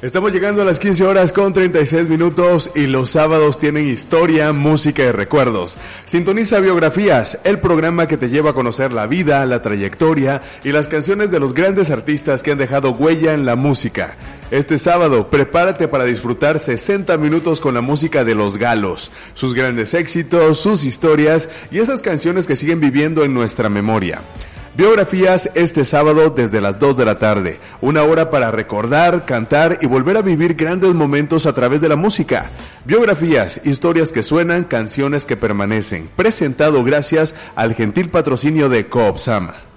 Estamos llegando a las 15 horas con 36 minutos y los sábados tienen historia, música y recuerdos. Sintoniza Biografías, el programa que te lleva a conocer la vida, la trayectoria y las canciones de los grandes artistas que han dejado huella en la música. Este sábado, prepárate para disfrutar 60 minutos con la música de Los Galos, sus grandes éxitos, sus historias y esas canciones que siguen viviendo en nuestra memoria. Biografías este sábado desde las 2 de la tarde, una hora para recordar, cantar y volver a vivir grandes momentos a través de la música. Biografías, historias que suenan, canciones que permanecen. Presentado gracias al gentil patrocinio de Coopsama.